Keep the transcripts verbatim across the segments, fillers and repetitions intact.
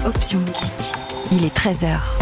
Option musique. Il est treize heures.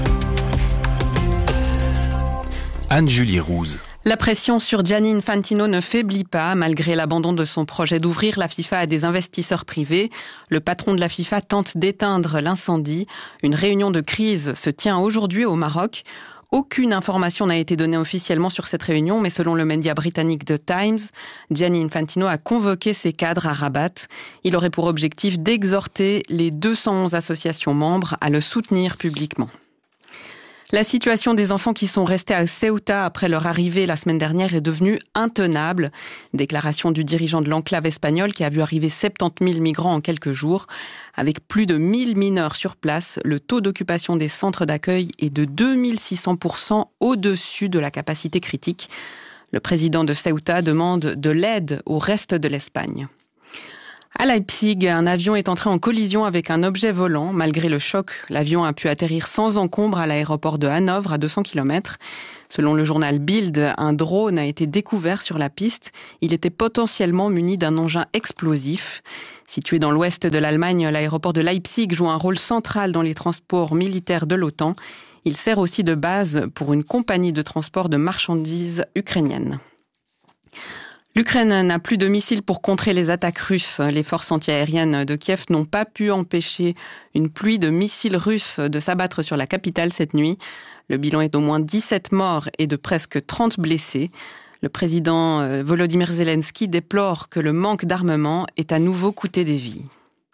Anne-Julie Rouse. La pression sur Gianni Infantino ne faiblit pas, malgré l'abandon de son projet d'ouvrir la FIFA à des investisseurs privés. Le patron de la FIFA tente d'éteindre l'incendie. Une réunion de crise se tient aujourd'hui au Maroc. Aucune information n'a été donnée officiellement sur cette réunion, mais selon le média britannique The Times, Gianni Infantino a convoqué ses cadres à Rabat. Il aurait pour objectif d'exhorter les deux cent onze associations membres à le soutenir publiquement. La situation des enfants qui sont restés à Ceuta après leur arrivée la semaine dernière est devenue intenable. Déclaration du dirigeant de l'enclave espagnole qui a vu arriver soixante-dix mille migrants en quelques jours. Avec plus de mille mineurs sur place, le taux d'occupation des centres d'accueil est de deux mille six cents pour cent au-dessus de la capacité critique. Le président de Ceuta demande de l'aide au reste de l'Espagne. À Leipzig, un avion est entré en collision avec un objet volant. Malgré le choc, l'avion a pu atterrir sans encombre à l'aéroport de Hanovre, à deux cents kilomètres. Selon le journal Bild, un drone a été découvert sur la piste. Il était potentiellement muni d'un engin explosif. Situé dans l'ouest de l'Allemagne, l'aéroport de Leipzig joue un rôle central dans les transports militaires de l'OTAN. Il sert aussi de base pour une compagnie de transport de marchandises ukrainienne. L'Ukraine n'a plus de missiles pour contrer les attaques russes. Les forces antiaériennes de Kiev n'ont pas pu empêcher une pluie de missiles russes de s'abattre sur la capitale cette nuit. Le bilan est d'au moins dix-sept morts et de presque trente blessés. Le président Volodymyr Zelensky déplore que le manque d'armement ait à nouveau coûté des vies.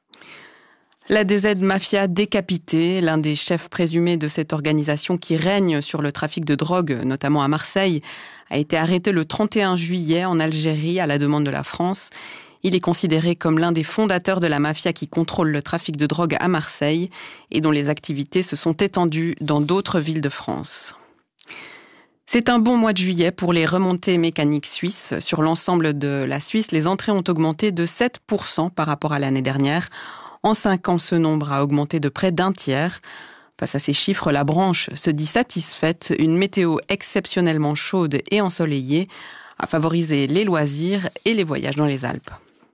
La D Z Mafia décapitée, l'un des chefs présumés de cette organisation qui règne sur le trafic de drogue, notamment à Marseille, a été arrêté le trente et un juillet en Algérie à la demande de la France. Il est considéré comme l'un des fondateurs de la mafia qui contrôle le trafic de drogue à Marseille et dont les activités se sont étendues dans d'autres villes de France. C'est un bon mois de juillet pour les remontées mécaniques suisses. Sur l'ensemble de la Suisse, les entrées ont augmenté de sept pour cent par rapport à l'année dernière. En cinq ans, ce nombre a augmenté de près d'un tiers. Face à ces chiffres, la branche se dit satisfaite. Une météo exceptionnellement chaude et ensoleillée a favorisé les loisirs et les voyages dans les Alpes.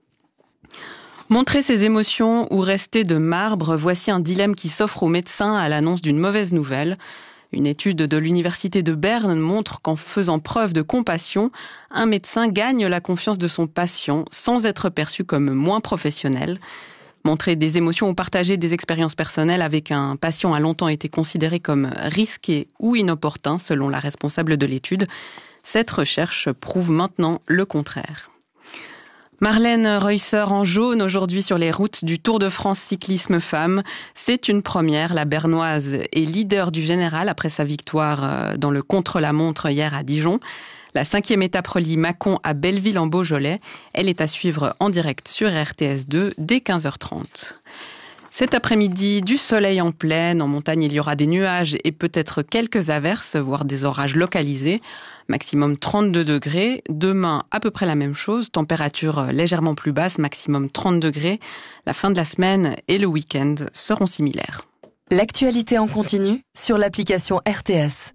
Montrer ses émotions ou rester de marbre, voici un dilemme qui s'offre aux médecins à l'annonce d'une mauvaise nouvelle. Une étude de l'université de Berne montre qu'en faisant preuve de compassion, un médecin gagne la confiance de son patient sans être perçu comme moins professionnel. Montrer des émotions ou partager des expériences personnelles avec un patient a longtemps été considéré comme risqué ou inopportun, selon la responsable de l'étude. Cette recherche prouve maintenant le contraire. Marlène Reusser en jaune aujourd'hui sur les routes du Tour de France cyclisme femmes. C'est une première. La Bernoise est leader du général après sa victoire dans le contre-la-montre hier à Dijon. La cinquième étape relie Mâcon à Belleville en Beaujolais. Elle est à suivre en direct sur R T S deux dès quinze heures trente. Cet après-midi, du soleil en pleine. En montagne, il y aura des nuages et peut-être quelques averses, voire des orages localisés. Maximum trente-deux degrés. Demain, à peu près la même chose. Température légèrement plus basse, maximum trente degrés. La fin de la semaine et le week-end seront similaires. L'actualité en continu sur l'application R T S.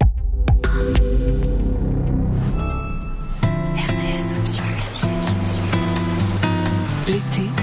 R T S Option musique. L'été